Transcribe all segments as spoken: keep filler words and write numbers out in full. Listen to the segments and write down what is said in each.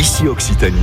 Ici Occitanie,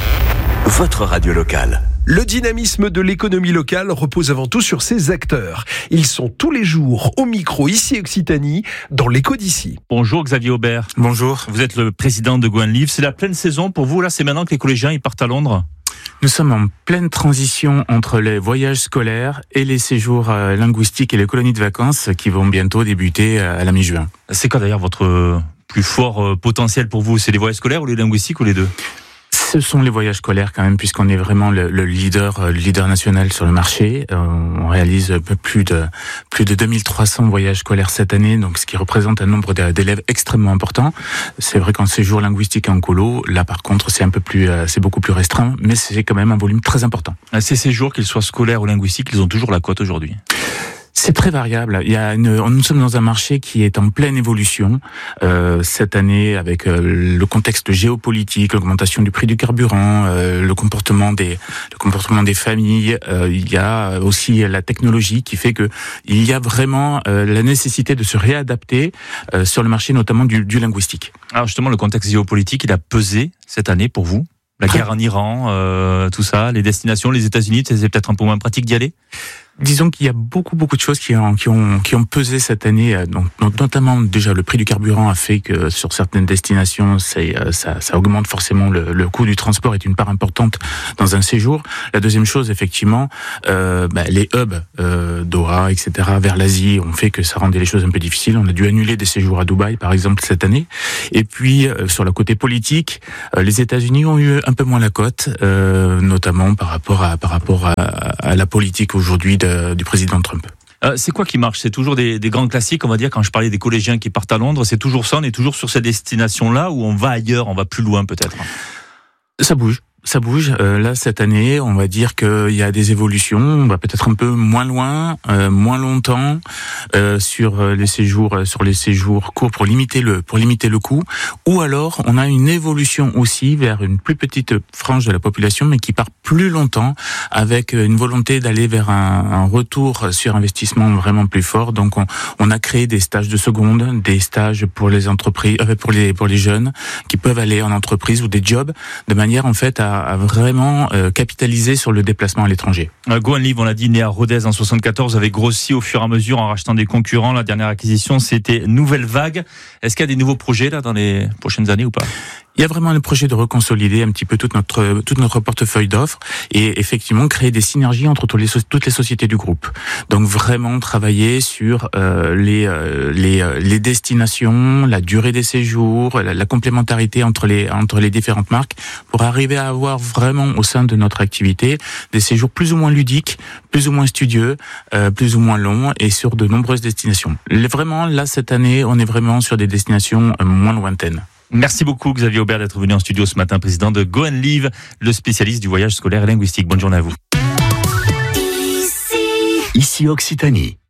votre radio locale. Le dynamisme de l'économie locale repose avant tout sur ses acteurs. Ils sont tous les jours au micro ici Occitanie, dans l'écho d'ici. Bonjour Xavier Aubert. Bonjour. Vous êtes le président de Go and Live. C'est la pleine saison pour vous, là, c'est maintenant que les collégiens ils partent à Londres? Nous sommes en pleine transition entre les voyages scolaires et les séjours euh, linguistiques et les colonies de vacances qui vont bientôt débuter euh, à la mi-juin. C'est quoi d'ailleurs votre plus fort euh, potentiel pour vous? C'est les voyages scolaires ou les linguistiques ou les deux? Ce sont les voyages scolaires quand même, puisqu'on est vraiment le, le leader, le leader national sur le marché. Euh, on réalise plus de plus de deux mille trois cents voyages scolaires cette année, donc ce qui représente un nombre d'élèves extrêmement important. C'est vrai qu'en séjour linguistique et en colo, là par contre c'est un peu plus, c'est beaucoup plus restreint, mais c'est quand même un volume très important. Ces séjours, qu'ils soient scolaires ou linguistiques, ils ont toujours la cote aujourd'hui? C'est très variable. Il y a une, nous sommes dans un marché qui est en pleine évolution. Euh, cette année, avec euh, le contexte géopolitique, l'augmentation du prix du carburant, euh, le comportement des, le comportement des familles, euh, il y a aussi la technologie qui fait que il y a vraiment euh, la nécessité de se réadapter euh, sur le marché, notamment du, du linguistique. Alors justement, le contexte géopolitique, il a pesé cette année pour vous? La guerre en Iran, euh, tout ça, les destinations, les États-Unis, c'est peut-être un peu moins pratique d'y aller? Disons qu'il y a beaucoup beaucoup de choses qui ont qui ont qui ont pesé cette année. Donc, notamment déjà le prix du carburant a fait que sur certaines destinations, c'est ça ça augmente forcément le, le coût du transport est une part importante dans un séjour. La deuxième chose, effectivement, euh, bah, les hubs euh, Doha, et cetera vers l'Asie ont fait que ça rendait les choses un peu difficiles. On a dû annuler des séjours à Dubaï, par exemple, cette année. Et puis euh, sur le côté politique, euh, les États-Unis ont eu un peu moins la cote, euh, notamment par rapport à par rapport à, à la politique aujourd'hui de du président Trump. Euh, c'est quoi qui marche? C'est toujours des, des grands classiques, on va dire, quand je parlais des collégiens qui partent à Londres, c'est toujours ça, on est toujours sur cette destination-là ou on va ailleurs, on va plus loin peut-être? Ça bouge. Ça bouge. Euh, là, cette année, on va dire qu'il y a des évolutions. On va peut-être un peu moins loin, euh, moins longtemps euh, sur les séjours, sur les séjours courts pour limiter le pour limiter le coût. Ou alors, on a une évolution aussi vers une plus petite frange de la population, mais qui part plus longtemps, avec une volonté d'aller vers un, un retour sur investissement vraiment plus fort. Donc, on, on a créé des stages de seconde, des stages pour les entreprises, euh, pour les pour les jeunes qui peuvent aller en entreprise ou des jobs, de manière en fait à à vraiment euh, capitaliser sur le déplacement à l'étranger. Euh, Go and Live, on l'a dit, né à Rodez en soixante-quatorze, avait grossi au fur et à mesure en rachetant des concurrents. La dernière acquisition, c'était Nouvelle Vague. Est-ce qu'il y a des nouveaux projets là dans les prochaines années ou pas? Il y a vraiment le projet de reconsolider un petit peu toute notre toute notre portefeuille d'offres et effectivement créer des synergies entre toutes les, toutes les sociétés du groupe. Donc vraiment travailler sur euh, les euh, les euh, les destinations, la durée des séjours, la, la complémentarité entre les entre les différentes marques pour arriver à avoir vraiment au sein de notre activité des séjours plus ou moins ludiques, plus ou moins studieux, euh, plus ou moins longs et sur de nombreuses destinations. Vraiment là cette année, on est vraiment sur des destinations euh, moins lointaines. Merci beaucoup Xavier Aubert d'être venu en studio ce matin, président de Go and Live, le spécialiste du voyage scolaire et linguistique. Bonne journée à vous. Ici Occitanie.